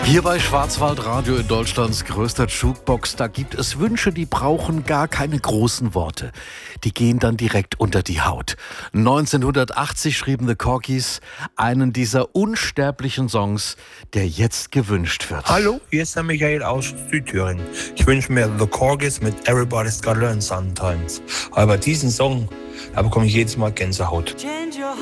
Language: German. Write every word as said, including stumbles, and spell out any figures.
Hier bei Schwarzwaldradio in Deutschlands größter Jukebox, da gibt es Wünsche, die brauchen gar keine großen Worte. Die gehen dann direkt unter die Haut. neunzehnhundertachtzig schrieben The Corgis einen dieser unsterblichen Songs, der jetzt gewünscht wird. Hallo, hier ist der Michael aus Südthüringen. Ich wünsche mir The Corgis mit Everybody's Gotta Learn Sometimes. Aber diesen Song, da bekomme ich jedes Mal Gänsehaut.